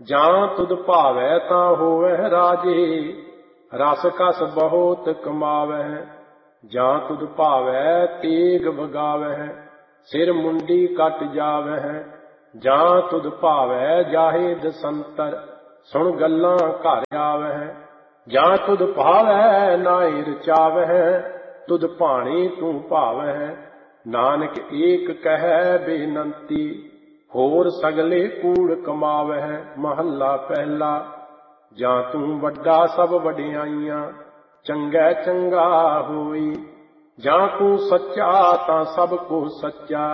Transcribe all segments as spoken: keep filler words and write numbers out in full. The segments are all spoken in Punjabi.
ਜਾਂ ਤੁਧ ਭਾਵੈ ਤਾਂ ਹੋਵੈ ਰਾਜੇ, ਰਸ ਕਸ ਬਹੁਤ ਕਮਾਵੈ। ਜਾਂ ਤੁਧ ਭਾਵੈ ਤੇਗ ਵਗਾਵੈ, ਸਿਰ ਮੁੰਡੀ ਕੱਟ ਜਾਵੈ। ਜਾਂ ਤੁਧ ਭਾਵੈ ਜਾਹੇ ਦਸੰਤਰ, ਸੁਣ ਗੱਲਾਂ ਘਰ ਆਵੈ। ਜਾਂ ਤੁਧ ਭਾਵੈ ਨਾਇ ਰਚਾਵੈ, ਤੁਧ ਭਾਣੇ ਤੂੰ ਭਾਵੈ। ਨਾਨਕ ਏਕ ਕਹਿ ਬੇਨੰਤੀ, ਹੋਰ ਸਗਲੇ ਕੂੜ ਕਮਾਵੈ। ਮਹੱਲਾ ਪਹਿਲਾ। ਜਾਂ ਤੂੰ ਵੱਡਾ ਸਭ ਵਡਿਆਈਆਂ, ਚੰਗਾ ਚੰਗਾ ਹੋਈ। ਜਾਂ ਤੂੰ ਸੱਚਾ ਤਾਂ ਸਭ ਕੋ ਸੱਚਾ,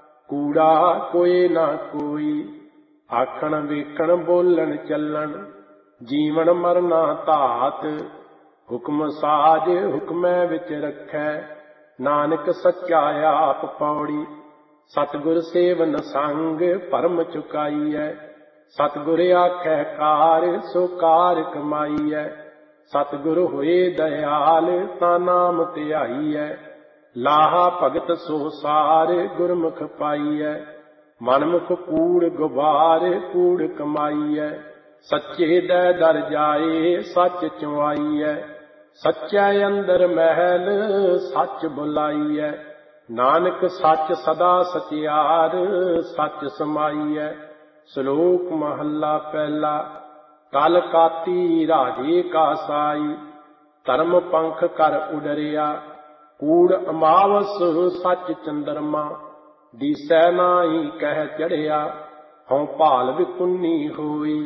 ਕੂੜਾ ਕੋਇ ਨਾ ਕੋਈ। ਆਖਣ ਵੇਖਣ ਬੋਲਣ ਚੱਲਣ, ਜੀਵਨ ਮਰਨਾ ਧਾਤ। ਹੁਕਮ ਸਾਜ ਹੁਕਮੈ ਵਿੱਚ ਰੱਖੈ, ਨਾਨਕ ਸੱਚਾ ਆਪ ਪੌੜੀ। ਸਤਿਗੁਰ ਸੇਵਨ ਸੰਗ ਭਰਮ ਚੁਕਾਈਐ, ਸਤਿਗੁਰ ਆਖੈ ਕਾਰ ਸੋ ਕਾਰ ਕਮਾਈਐ। ਸਤਿਗੁਰ ਹੋਏ ਦਇਆਲ ਤਾਂ ਨਾਮ ਧਿਆਈਐ, ਲਾਹਾ ਭਗਤ ਸੋ ਸਾਰ ਗੁਰਮੁਖ ਪਾਈਐ। ਮਨਮੁਖ ਕੂੜ ਗੁਬਾਰ ਕੂੜ ਕਮਾਈਐ, ਸੱਚੇ ਦੈ ਦਰ ਜਾਏ ਸੱਚ ਚੁਆਈਐ। ਸੱਚੈ ਅੰਦਰ ਮਹਿਲ ਸੱਚ ਬੁਲਾਈਐ, ਨਾਨਕ ਸੱਚ ਸਦਾ ਸਚਿਆਰ ਸੱਚ ਸਮਾਈਐ। ਸ਼ਲੋਕ ਮਹੱਲਾ ਪਹਿਲਾ। ਕਲ ਕਾਤੀ ਰਾਜੇ ਕਾ ਸਾਈ, ਧਰਮ ਪੰਖ ਕਰ ਉਡਰਿਆ। ਕੂੜ ਅਮਾਵਸ ਸੱਚ ਚੰਦਰਮਾ, ਦੀਸੈ ਨਾਹੀ ਕਹਿ ਚੜਿਆ। ਹਉ ਭਾਲ ਵਿਕੁੰਨੀ ਹੋਈ,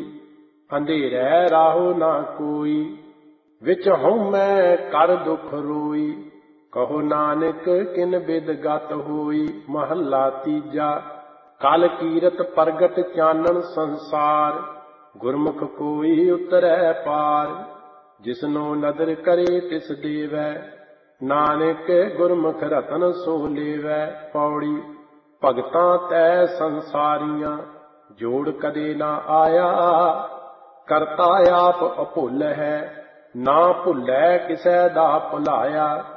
ਅੰਧੇਰੈ ਰਾਹੋ ਨਾ ਕੋਈ। ਵਿੱਚ ਹਉਮੈ ਕਰ ਦੁਖ ਰੋਈ, ਕਹੋ ਨਾਨਕ ਕਿਨ ਬਿਦ ਗਤ ਹੋਈ। ਮਹੱਲਾ ਤੀਜਾ। ਕਲ ਕੀਰਤ ਪ੍ਰਗਟ ਚਾਨਣ ਸੰਸਾਰ, ਗੁਰਮੁਖ ਕੋਈ ਉਤਰੈ ਪਾਰ। ਜਿਸਨੋ ਨਦਰ ਕਰੇ ਤਿਸ ਦੇਵੈ, ਨਾਨਕ ਗੁਰਮੁਖ ਰਤਨ ਸੋ ਲੇਵੈ। ਪੌੜੀ। ਭਗਤਾਂ ਤੈ ਸੰਸਾਰੀਆਂ, ਜੋੜ ਕਦੇ ਨਾ ਆਇਆ। ਕਰਤਾ ਆਪ ਅਭੁੱਲ ਹੈ, ਨਾ ਭੁੱਲੈ ਕਿਸੈ ਦਾ ਭੁਲਾਇਆ।